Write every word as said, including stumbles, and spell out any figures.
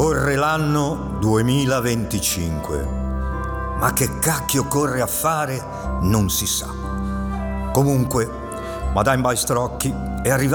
Corre l'anno duemilaventicinque, ma che cacchio corre a fare non si sa. Comunque, Madame Baistrocchi è arrivata